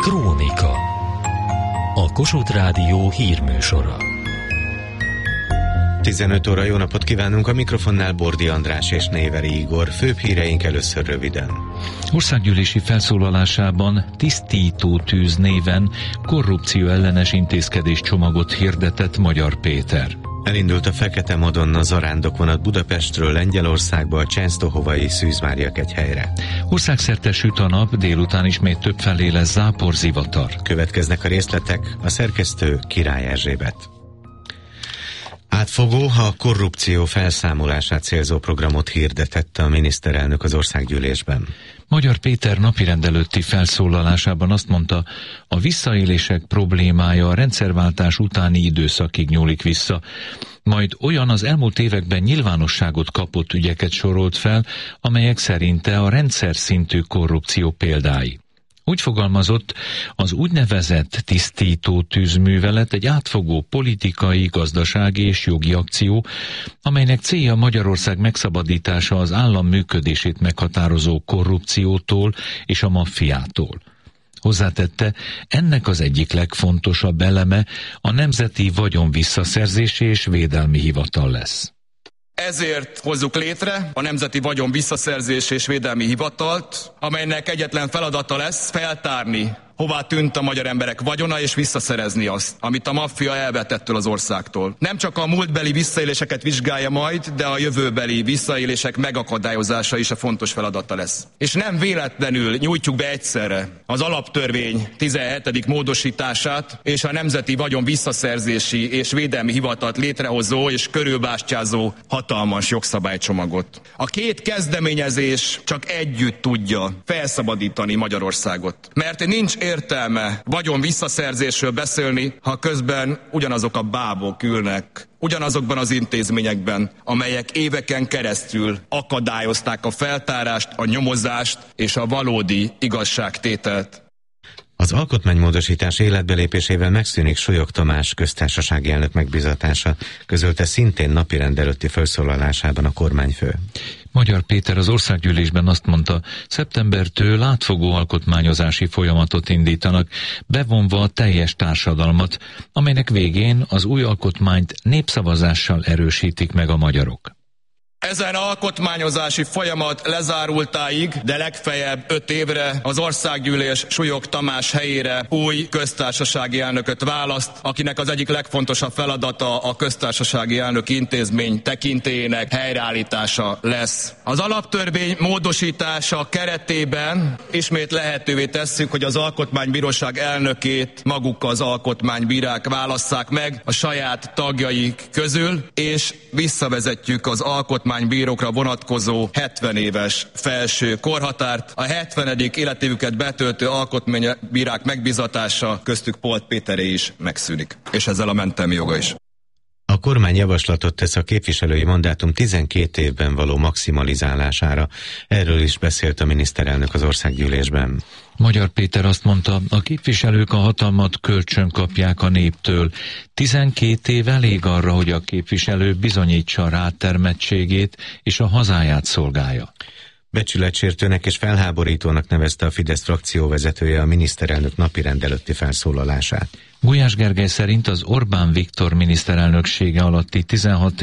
Krónika. A Kossuth Rádió hírműsora. 15 óra, jó napot kívánunk, a mikrofonnál Bordi András és Néveri Igor. Főbb híreink először röviden. Országgyűlési felszólalásában tisztító tűz néven korrupció ellenes intézkedés csomagot hirdetett Magyar Péter. Elindult a Fekete Madonna zarándokvonat Budapestről Lengyelországba, a Csensztohovai Szűz Mária kegyhelyre. Országszerte süt a nap, délután ismét többfelé lesz záporzivatar. Következnek a részletek, a szerkesztő Király Erzsébet. Átfogó, a korrupció felszámolását célzó programot hirdetett a miniszterelnök az országgyűlésben. Magyar Péter napirend előtti felszólalásában azt mondta, a visszaélések problémája a rendszerváltás utáni időszakig nyúlik vissza, majd olyan az elmúlt években nyilvánosságot kapott ügyeket sorolt fel, amelyek szerinte a rendszer szintű korrupció példái. Úgy fogalmazott, az úgynevezett tisztító tűzművelet egy átfogó politikai, gazdasági és jogi akció, amelynek célja Magyarország megszabadítása az állam működését meghatározó korrupciótól és a maffiától. Hozzátette, ennek az egyik legfontosabb eleme a Nemzeti Vagyon Visszaszerzési és Védelmi Hivatal lesz. Ezért hozzuk létre a Nemzeti Vagyon Visszaszerzési és Védelmi Hivatalt, amelynek egyetlen feladata lesz feltárni, hová tűnt a magyar emberek vagyona, és visszaszerezni azt, amit a maffia elvett ettől az országtól. Nem csak a múltbeli visszaéléseket vizsgálja majd, de a jövőbeli visszaélések megakadályozása is a fontos feladata lesz. És nem véletlenül nyújtjuk be egyszerre az alaptörvény 17. módosítását és a Nemzeti Vagyon Visszaszerzési és Védelmi Hivatalt létrehozó és körülbástyázó hatalmas jogszabálycsomagot. A két kezdeményezés csak együtt tudja felszabadítani Magyarországot. Mert nincs értelme vagyon visszaszerzésről beszélni, ha közben ugyanazok a bábok ülnek ugyanazokban az intézményekben, amelyek éveken keresztül akadályozták a feltárást, a nyomozást és a valódi igazságtételt. Az alkotmánymódosítás életbelépésével megszűnik Súlyog Tamás köztársasági elnök megbízatása, közölte szintén napirend előtti felszólalásában a kormányfő. Magyar Péter az országgyűlésben azt mondta, szeptembertől átfogó alkotmányozási folyamatot indítanak, bevonva a teljes társadalmat, amelynek végén az új alkotmányt népszavazással erősítik meg a magyarok. Ezen alkotmányozási folyamat lezárultáig, de legfeljebb 5 évre az országgyűlés Súlyog Tamás helyére új köztársasági elnököt választ, akinek az egyik legfontosabb feladata a köztársasági elnök intézmény tekintélyének helyreállítása lesz. Az alaptörvény módosítása keretében ismét lehetővé tesszük, hogy az alkotmánybíróság elnökét maguk az alkotmánybírák válasszák meg a saját tagjaik közül, és visszavezetjük az alkotmánybírókra vonatkozó 70 éves felső korhatárt. A 70. életévüket betöltő alkotmánybírák megbízatása, köztük Polt Péteré is megszűnik. És ezzel a mentelmi joga is. A kormány javaslatot tesz a képviselői mandátum 12 évben való maximalizálására. Erről is beszélt a miniszterelnök az országgyűlésben. Magyar Péter azt mondta, a képviselők a hatalmat kölcsön kapják a néptől. 12 év elég arra, hogy a képviselő bizonyítsa rátermettségét és a hazáját szolgálja. Becsületsértőnek és felháborítónak nevezte a Fidesz frakcióvezetője a miniszterelnök napirend előtti felszólalását. Gulyás Gergely szerint az Orbán Viktor miniszterelnöksége alatti 16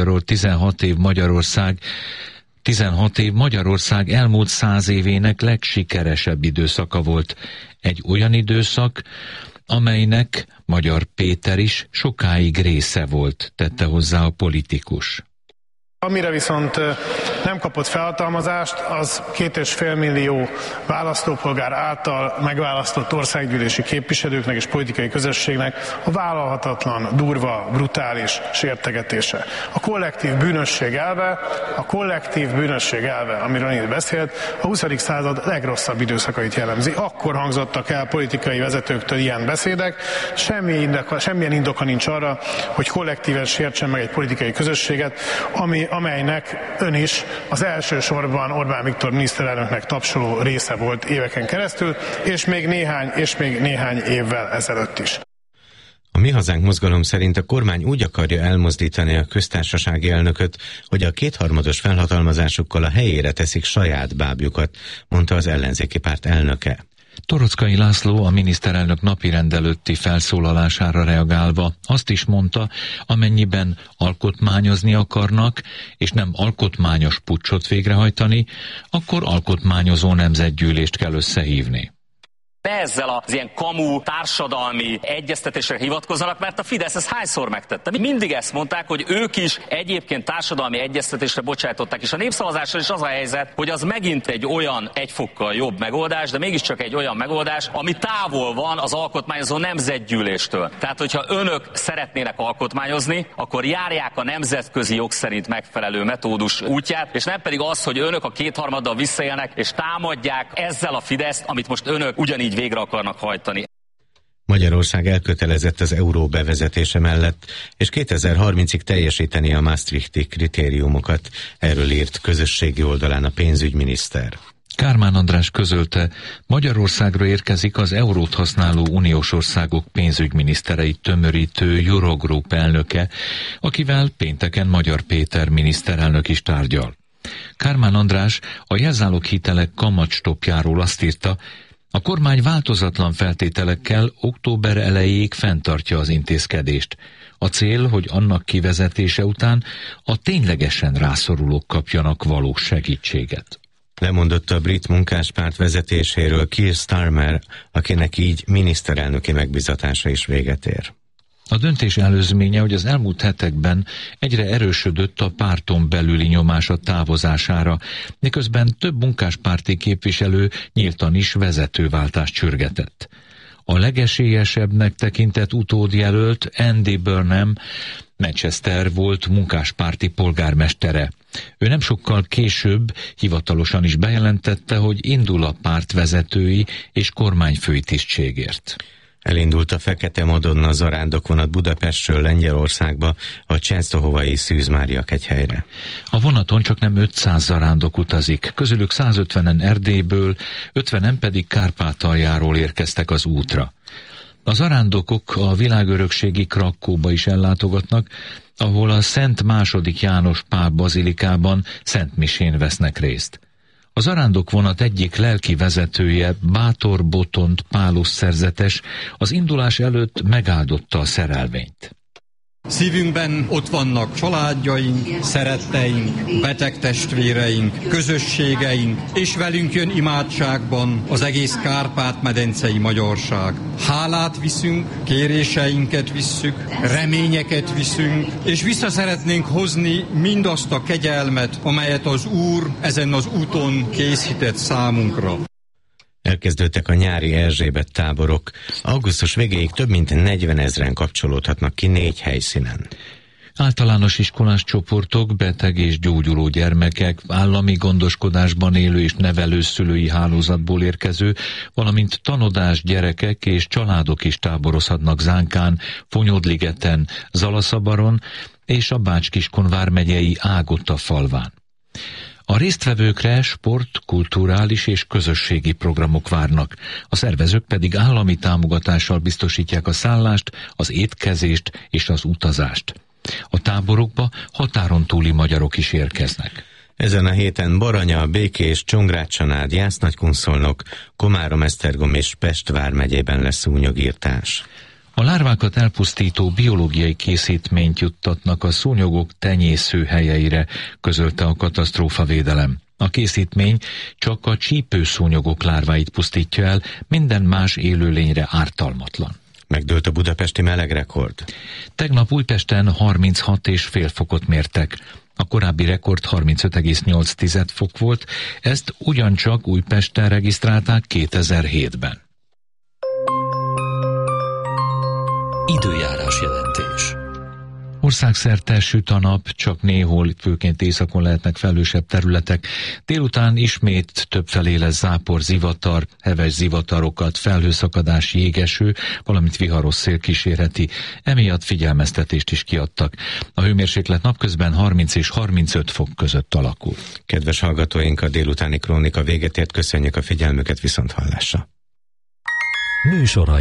év Magyarország elmúlt 100 évének legsikeresebb időszaka volt. Egy olyan időszak, amelynek Magyar Péter is sokáig része volt, tette hozzá a politikus. Amire viszont nem kapott felhatalmazást, az 2,5 millió választópolgár által megválasztott országgyűlési képviselőknek és politikai közösségnek a vállalhatatlan, durva, brutális sértegetése. A kollektív bűnösség elve, amiről itt beszélt, a 20. század legrosszabb időszakait jellemzi. Akkor hangzottak el politikai vezetőktől ilyen beszédek, semmilyen indoka nincs arra, hogy kollektíven sértsen meg egy politikai közösséget, amelynek ön is az elsősorban Orbán Viktor miniszterelnöknek tapsoló része volt éveken keresztül, és még néhány évvel ezelőtt is. A Mi Hazánk mozgalom szerint a kormány úgy akarja elmozdítani a köztársasági elnököt, hogy a kétharmados felhatalmazásukkal a helyére teszik saját bábjukat, mondta az ellenzéki párt elnöke. Torockai László a miniszterelnök napirend előtti felszólalására reagálva azt is mondta, amennyiben alkotmányozni akarnak, és nem alkotmányos puccsot végrehajtani, akkor alkotmányozó nemzetgyűlést kell összehívni. Ne ezzel az ilyen kamu társadalmi egyeztetésre hivatkozzanak, mert a Fidesz ezt hányszor megtette. Mindig ezt mondták, hogy ők is egyébként társadalmi egyeztetésre bocsájtották, és a népszavazással is az a helyzet, hogy az megint egy olyan egy fokkal jobb megoldás, de mégiscsak egy olyan megoldás, ami távol van az alkotmányozó nemzetgyűléstől. Tehát, hogyha önök szeretnének alkotmányozni, akkor járják a nemzetközi jog szerint megfelelő metódus útját, és nem pedig az, hogy önök a kétharmaddal visszaélnek, és támadják ezzel a Fideszt, amit most önök ugyanígy végre akarnak hajtani. Magyarország elkötelezett az euró bevezetése mellett, és 2030-ig teljesíteni a Maastrichti kritériumokat, erről írt közösségi oldalán a pénzügyminiszter. Kármán András közölte, Magyarországra érkezik az eurót használó uniós országok pénzügyminisztereit tömörítő Eurogroup elnöke, akivel pénteken Magyar Péter miniszterelnök is tárgyal. Kármán András a jelzáloghitelek kamatstoppjáról azt írta, a kormány változatlan feltételekkel október elejéig fenntartja az intézkedést. A cél, hogy annak kivezetése után a ténylegesen rászorulók kapjanak valós segítséget. Lemondott a brit munkáspárt vezetéséről Keir Starmer, akinek így miniszterelnöki megbizatása is véget ér. A döntés előzménye, hogy az elmúlt hetekben egyre erősödött a párton belüli nyomás a távozására, miközben több munkáspárti képviselő nyíltan is vezetőváltást sürgetett. A legesélyesebbnek tekintett utódjelölt Andy Burnham, Manchester volt munkáspárti polgármestere. Ő nem sokkal később hivatalosan is bejelentette, hogy indul a párt vezetői és kormányfői tisztségért. Elindult a Fekete Madonna zarándokvonat Budapestről Lengyelországba, a Csensztohovai Szűz Mária kegyhelyre. A vonaton csak nem 500 zarándok utazik, közülük 150-en Erdélyből, 50-en pedig Kárpátaljáról érkeztek az útra. A zarándokok a világörökségi Krakkóba is ellátogatnak, ahol a Szent II. János Pál bazilikában szentmisén vesznek részt. A zarándokvonat egyik lelki vezetője, Bátor Botont Pálusz szerzetes, az indulás előtt megáldotta a szerelvényt. Szívünkben ott vannak családjaink, szeretteink, beteg testvéreink, közösségeink, és velünk jön imádságban az egész Kárpát-medencei magyarság. Hálát viszünk, kéréseinket visszük, reményeket viszünk, és vissza szeretnénk hozni mindazt a kegyelmet, amelyet az Úr ezen az úton készített számunkra. Elkezdődtek a nyári Erzsébet táborok. Augusztus végéig több mint 40 000 kapcsolódhatnak ki 4 helyszínen. Általános iskolás csoportok, beteg és gyógyuló gyermekek, állami gondoskodásban élő és nevelőszülői hálózatból érkező, valamint tanodás gyerekek és családok is táborozhatnak Zánkán, Fonyódligeten, Zalaszabaron és a Bács-Kiskun vármegyei Ágota falván. A résztvevőkre sport, kulturális és közösségi programok várnak, a szervezők pedig állami támogatással biztosítják a szállást, az étkezést és az utazást. A táborokba határon túli magyarok is érkeznek. Ezen a héten Baranya, Békés, Csongrád-Csanád, Jász-Nagykunszolnok, Komárom-Esztergom és Pest vármegyében lesz szúnyogírtás. A lárvákat elpusztító biológiai készítményt juttatnak a szúnyogok tenyészőhelyeire, közölte a katasztrófavédelem. A készítmény csak a csípőszúnyogok lárváit pusztítja el, minden más élőlényre ártalmatlan. Megdőlt a budapesti melegrekord. Tegnap Újpesten 36,5 fokot mértek. A korábbi rekord 35,8 fok volt, ezt ugyancsak Újpesten regisztrálták 2007-ben. Időjárás jelentés. Országszerte süt a nap, csak néhol, főként északon lehetnek felhősebb területek. Délután ismét többfelé lesz zápor, zivatar, heves zivatarokat, felhőszakadás, jégeső, valamint viharos szél kísérheti. Emiatt figyelmeztetést is kiadtak. A hőmérséklet napközben 30 és 35 fok között alakul. Kedves hallgatóink, a délutáni krónika véget ért, köszönjük a figyelmüket, viszonthallásra.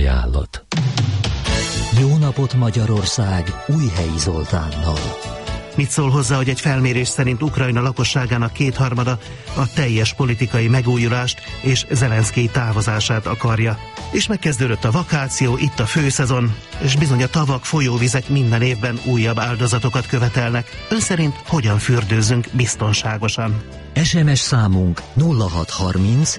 Műsorajánlat. Jó napot Magyarország Újhelyi Zoltánnal. Mit szól hozzá, hogy egy felmérés szerint Ukrajna lakosságának 2/3 a teljes politikai megújulást és Zelenszkij távozását akarja. És megkezdődött a vakáció, itt a főszezon, és bizony a tavak, folyóvizek minden évben újabb áldozatokat követelnek. Ön szerint hogyan fürdőzzünk biztonságosan? SMS számunk 0630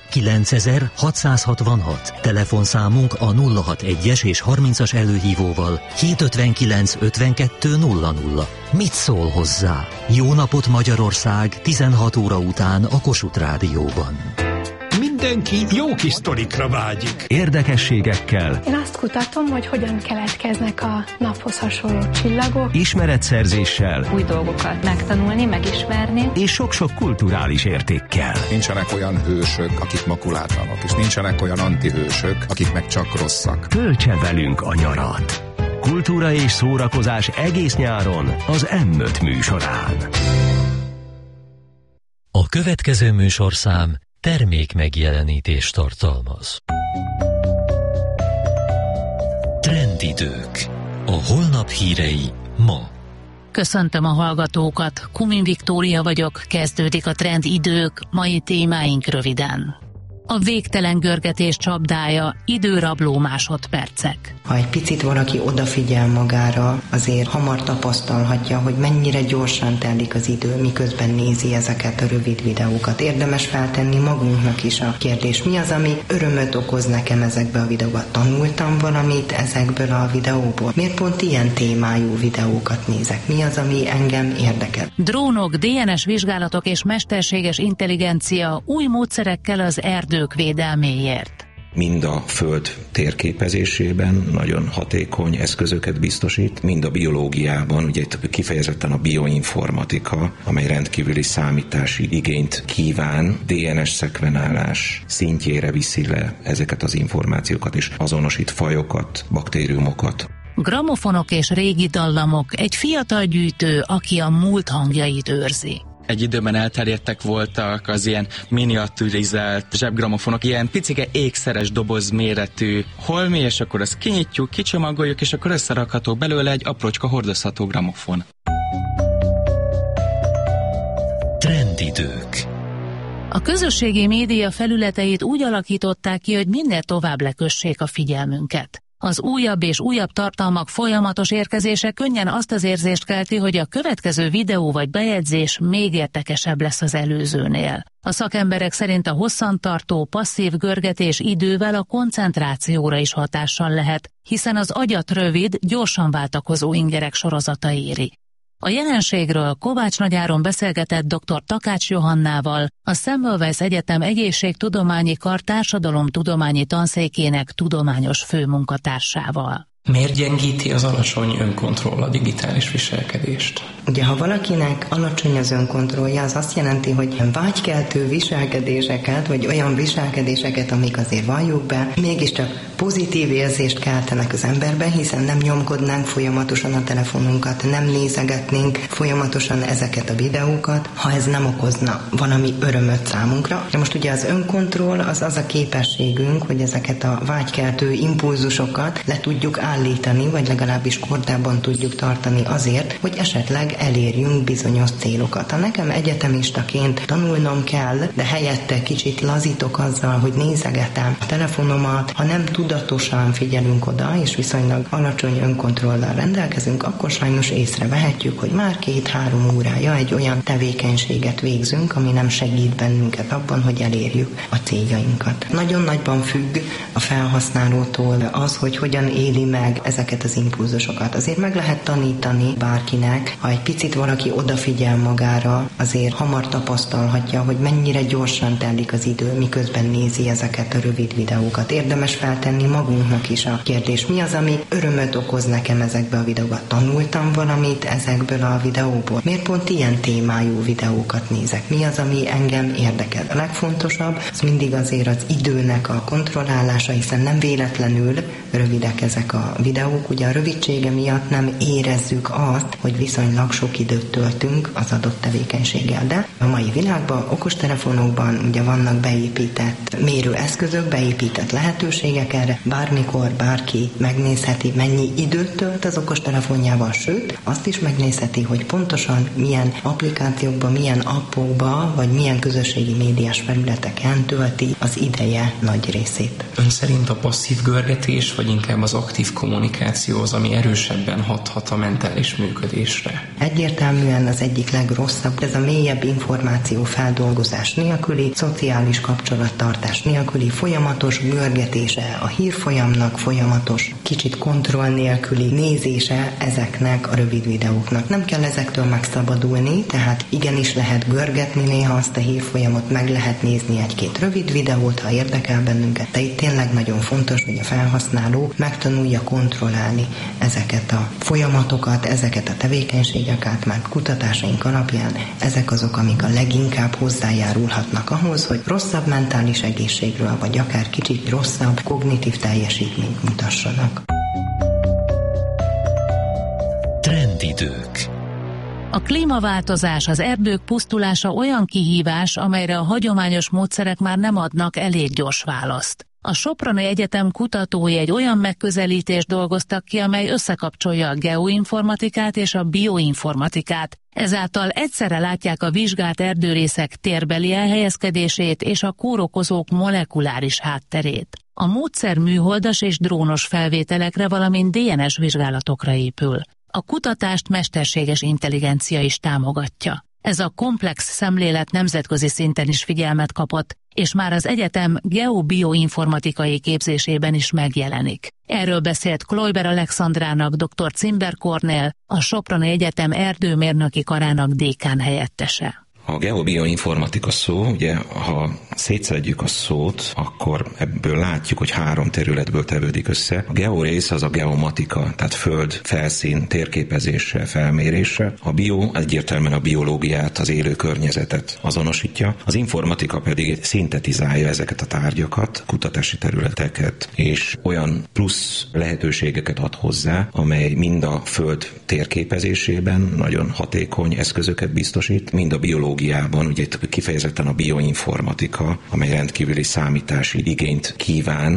9666. Telefonszámunk a 061-es és 30-as előhívóval 759 52 00. Mit szól hozzá? Jó napot Magyarország 16 óra után a Kossuth Rádióban. Mindenki jó kis sztorikra vágyik. Érdekességekkel. Én azt kutatom, hogy hogyan keletkeznek a naphoz hasonló csillagok. Ismeretszerzéssel. Új dolgokat megtanulni, megismerni. És sok-sok kulturális értékkel. Nincsenek olyan hősök, akik makulátlanok, és nincsenek olyan antihősök, akik meg csak rosszak. Töltse velünk a nyarat. Kultúra és szórakozás egész nyáron az M5 műsorán. A következő műsorszám termék megjelenítést tartalmaz. Trendidők. A holnap hírei ma. Köszöntöm a hallgatókat, Kumin Viktória vagyok, kezdődik a Trendidők, mai témáink röviden. A végtelen görgetés csapdája, időrabló másodpercek. Ha egy picit valaki odafigyel magára, azért hamar tapasztalhatja, hogy mennyire gyorsan telik az idő, miközben nézi ezeket a rövid videókat. Érdemes feltenni magunknak is a kérdés, mi az, ami örömöt okoz nekem ezekbe a videóba? Tanultam valamit ezekből a videóból? Miért pont ilyen témájú videókat nézek? Mi az, ami engem érdekel? Drónok, DNS vizsgálatok és mesterséges intelligencia új módszerekkel az erdők védelméért. Mind a föld térképezésében nagyon hatékony eszközöket biztosít, mind a biológiában, ugye itt kifejezetten a bioinformatika, amely rendkívüli számítási igényt kíván, DNS szekvenálás szintjére viszi le ezeket az információkat, és azonosít fajokat, baktériumokat. Gramofonok és régi dallamok, egy fiatal gyűjtő, aki a múlt hangjait őrzi. Egy időben elterjedtek voltak az ilyen miniaturizált zsebgramofonok, ilyen picike ékszeres doboz méretű holmi, és akkor azt kinyitjuk, kicsomagoljuk, és akkor összerakható belőle egy aprócska hordozható gramofon. Trendidők. A közösségi média felületeit úgy alakították ki, hogy minél tovább lekössék a figyelmünket. Az újabb és újabb tartalmak folyamatos érkezése könnyen azt az érzést kelti, hogy a következő videó vagy bejegyzés még érdekesebb lesz az előzőnél. A szakemberek szerint a hosszantartó, passzív görgetés idővel a koncentrációra is hatással lehet, hiszen az agyat rövid, gyorsan váltakozó ingerek sorozata éri. A jelenségről Kovács Nagyáron beszélgetett dr. Takács Johannával, a Semmelweis Egyetem Egészségtudományi Kar Társadalomtudományi Tanszékének tudományos főmunkatársával. Miért gyengíti az alacsony önkontroll a digitális viselkedést? Ugye, ha valakinek alacsony az önkontrollja, az azt jelenti, hogy vágykeltő viselkedéseket, vagy olyan viselkedéseket, amik azért valljuk be, mégiscsak pozitív érzést keltenek az emberben, hiszen nem nyomkodnánk folyamatosan a telefonunkat, nem nézegetnénk folyamatosan ezeket a videókat, ha ez nem okozna valami örömöt számunkra. De most ugye az önkontroll az a képességünk, hogy ezeket a vágykeltő impulzusokat le tudjuk állítani, vagy legalábbis kordában tudjuk tartani azért, hogy esetleg elérjünk bizonyos célokat. Ha nekem egyetemistaként tanulnom kell, de helyette kicsit lazítok azzal, hogy nézegetem a telefonomat, ha nem tudatosan figyelünk oda, és viszonylag alacsony önkontrollal rendelkezünk, akkor sajnos észrevehetjük, hogy már 2-3 órája egy olyan tevékenységet végzünk, ami nem segít bennünket abban, hogy elérjük a céljainkat. Nagyon nagyban függ a felhasználótól az, hogy hogyan éli meg ezeket az impulzusokat. Azért meg lehet tanítani bárkinek, ha egy picit valaki odafigyel magára, azért hamar tapasztalhatja, hogy mennyire gyorsan telik az idő, miközben nézi ezeket a rövid videókat. Érdemes feltenni magunknak is a kérdés, mi az, ami örömöt okoz nekem ezekbe a videóba? Tanultam valamit ezekből a videóból? Miért pont ilyen témájú videókat nézek? Mi az, ami engem érdekel? A legfontosabb, az mindig azért az időnek a kontrollálása, hiszen nem véletlenül rövidek ezek a videók. Ugye a rövidsége miatt nem érezzük azt, hogy viszonylag viszonylag sok időt töltünk az adott tevékenységgel, de a mai világban, okostelefonokban ugye vannak beépített mérőeszközök, beépített lehetőségek erre, bármikor bárki megnézheti, mennyi időt tölt az okostelefonjával, sőt, azt is megnézheti, hogy pontosan milyen applikációkban, milyen appokban, vagy milyen közösségi médiás felületeken tölti az ideje nagy részét. Ön szerint a passzív görgetés, vagy inkább az aktív kommunikáció az, ami erősebben hathat a mentális működésre? Egyértelműen az egyik legrosszabb, ez a mélyebb információfeldolgozás nélküli, szociális kapcsolattartás nélküli, folyamatos görgetése a hírfolyamnak, folyamatos, kicsit kontroll nélküli nézése ezeknek a rövid videóknak. Nem kell ezektől megszabadulni, tehát igenis lehet görgetni néha azt a hírfolyamot, meg lehet nézni egy-két rövid videót, ha érdekel bennünket, de itt tényleg nagyon fontos, hogy a felhasználó megtanulja kontrollálni ezeket a folyamatokat, ezeket a tevékenységeket, mert kutatásaink alapján ezek azok, amik a leginkább hozzájárulhatnak ahhoz, hogy rosszabb mentális egészségről, vagy akár kicsit rosszabb kognitív teljesítményt mutassanak. Trendidők. A klímaváltozás, az erdők pusztulása olyan kihívás, amelyre a hagyományos módszerek már nem adnak elég gyors választ. A Soproni Egyetem kutatói egy olyan megközelítést dolgoztak ki, amely összekapcsolja a geoinformatikát és a bioinformatikát. Ezáltal egyszerre látják a vizsgált erdőrészek térbeli elhelyezkedését és a kórokozók molekuláris hátterét. A módszer műholdas és drónos felvételekre, valamint DNS vizsgálatokra épül. A kutatást mesterséges intelligencia is támogatja. Ez a komplex szemlélet nemzetközi szinten is figyelmet kapott, és már az egyetem geobioinformatikai képzésében is megjelenik. Erről beszélt Kloiber Alexandrának, dr. Cimber Kornél, a Soproni Egyetem erdőmérnöki karának dékán helyettese. A geobioinformatika szó, ugye, ha szétszedjük a szót, akkor ebből látjuk, hogy 3 területből tevődik össze. A georész az a geomatika, tehát föld, felszín, térképezése, felmérése. A bio egyértelműen a biológiát, az élő környezetet azonosítja. Az informatika pedig szintetizálja ezeket a tárgyakat, kutatási területeket, és olyan plusz lehetőségeket ad hozzá, amely mind a föld térképezésében nagyon hatékony eszközöket biztosít, mind a biológiában, ugye itt kifejezetten a bioinformatika, amely rendkívüli számítási igényt kíván,